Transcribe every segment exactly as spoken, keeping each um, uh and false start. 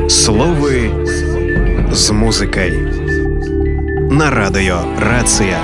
Словы з музыкай на радыё Рацыя.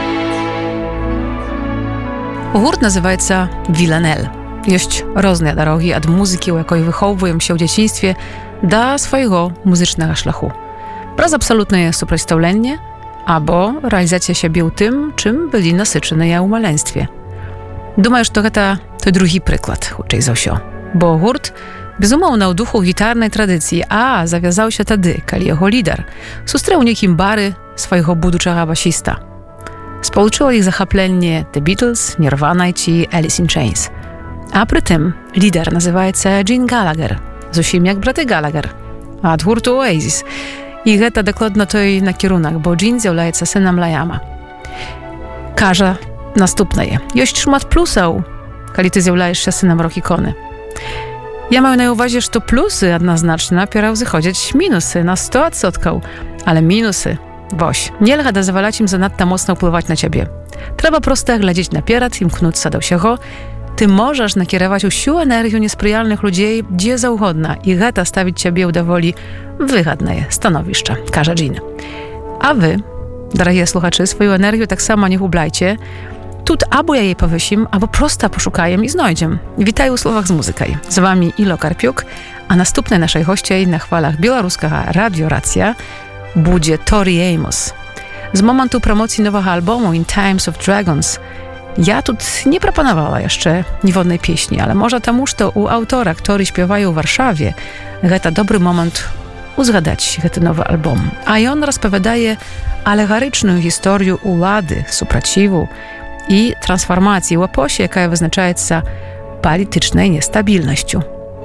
Гурт называецца Віланель. Ёсць розныя дарогі ад музыкі, у якой выхоўваемся ў дзяцінстве, да свайго музычнага шляху. Праз абсалютнае супрацьстаўленне або рэалізацыя сябе ў тым, чым былі насычаныя ў маленстве. Думаю, што гэта той другі прыклад, хутчэй за ўсё. Бо гурт, безумоўна, ў духу гітарнай традыцыі, а завязаўся тады, калі яго лідар сустрэў у нейкім бары свайго будучага басіста. Спалучыла іх захапленне The Beatles, Nirvana ці Alice in Chains. А прытым лідар называецца Джин Галагер, зусім як браты Галагер, ад гурту Oasis. І гэта дакладна той накірунак, бо Джин з'яўляецца сынам Лаяма. Кажа наступнае. Ёсць шмат плюсаў, калі ты з'яўляешся сынам рок-іконы. Ja mam na uwadze, że plusy jednoznacznie пераўзыходзяць minusy na sto odsotkаў, ale minusy, boś, nie lada zawalać im zanadto mocno wpływać na ciebie. Trzeba prosto глядзець naперад, iмкнуцца do ўсяго. Ty możesz nakierować усю energię niesprzyjalnych ludzi gdzie zaugodna i гэта stawić ciebie w dowoli wygodne stanowiszcze, każe Jean. A wy, drogie słuchacze, swoją energię tak samo nie gublajcie. Тут або я jej powysim, albo prosto poszukajem i znajdziem. Witaj u Słowach z Muzykaj. Z wami Ilo Karpiuk, a następnej naszej hościej na chwalach białoruskiego Radio Racja będzie Tori Amos. Z momentu promocji nowego albumu In Times of Dragons ja tu nie proponowała jeszcze niewodnej pieśni, ale może tamuż to u autora, który śpiewają w Warszawie, to dobry moment uzgadać ten nowy album. A on rozpowiadaje alegoryczną historię ulady, supraciwu i transformacji w eposie, jaka wyznaczaється politycznej niestabilnością.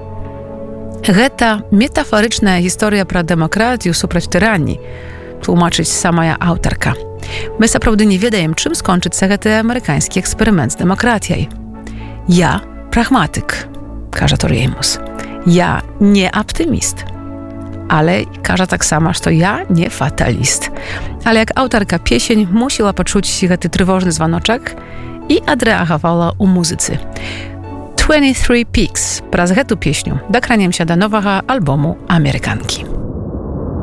Гэта metaforyczna historia про demokrację suprać tyranii, tłumaczyć sama ja autorka. My naprawdę nie wiedziałem, czym skończyć się ten amerykański eksperyment z demokracją. Ja pragmatyk, każe Tori Amos. Ja nie optymist. Ale każe tak samo, że to ja nie fatalist. Ale jak autorka piesień musiała poczuć ten trwożny dzwonoczek i odreagowała u muzycy. twenty-three Peaks. Praz tę pieśnią dokraniem się do nowego albumu Amerykanki.